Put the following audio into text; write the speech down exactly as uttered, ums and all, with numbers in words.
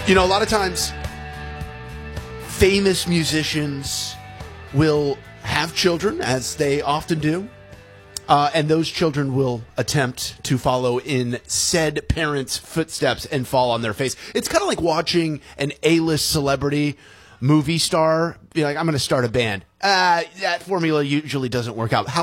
You know, a lot of times, famous musicians will have children, as they often do, uh, and those children will attempt to follow in said parents' footsteps and fall on their face. It's kind of like watching an A-list celebrity movie star be like, I'm going to start a band. Uh, that formula usually doesn't work out. How